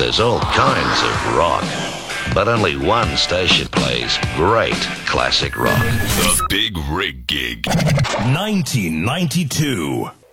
There's all kinds of rock, but only one station plays great classic rock. The Big Rig Gig, 1992.